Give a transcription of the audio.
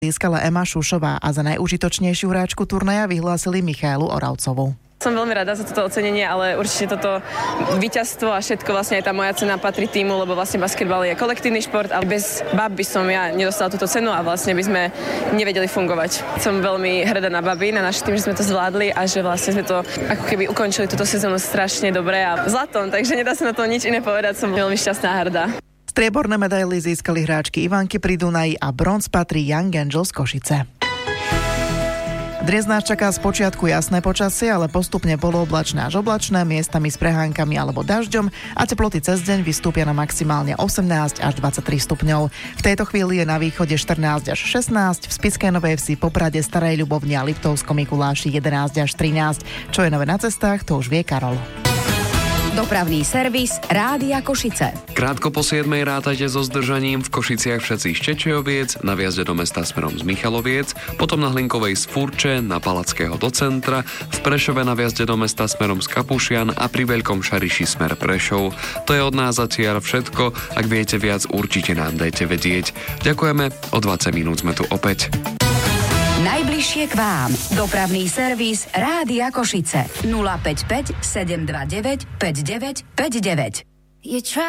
získala Ema Šušová a za najúžitočnejšiu hráčku turnaja vyhlásili Michaelu Oravcovú. Som veľmi rada za toto ocenenie, ale určite toto víťazstvo a všetko, vlastne aj tá moja cena patrí týmu, lebo vlastne basketbal je kolektívny šport a bez bab by som ja nedostala túto cenu a vlastne by sme nevedeli fungovať. Som veľmi hrdá na baby, na náš tým, že sme to zvládli a že vlastne sme to ako keby ukončili túto sezónu strašne dobre a zlatom, takže nedá sa na to nič iné povedať, som veľmi šťastná a hrdá. Strieborné medaily získali hráčky Ivanky pri Dunaji a bronz patrí Young Angels Košice. Dnes nás čaká spočiatku jasné počasie, ale postupne polooblačné až oblačné, miestami s prehánkami alebo dažďom a teploty cez deň vystúpia na maximálne 18 až 23 stupňov. V tejto chvíli je na východe 14 až 16, v Spišskej Novej Vsi, Poprade, Starej Ľubovni a Liptovskom Mikuláši 11 až 13. Čo je nové na cestách, to už vie Karol. Dopravný servis Rádia Košice. Krátko po 7 rátajte so zdržaním v Košiciach všetci z Čečejoviec, na vjazde do mesta smerom z Michaloviec, potom na Hlinkovej z Furče, na Palackého do centra, v Prešove na vjazde do mesta smerom z Kapušian a pri Veľkom Šariši smer Prešov. To je od nás zatiaľ všetko, ak viete viac, určite nám dajte vedieť. Ďakujeme, o 20 minút sme tu opäť. Najbližšie k vám. Dopravný servis Rádia Košice. 055 729 5959.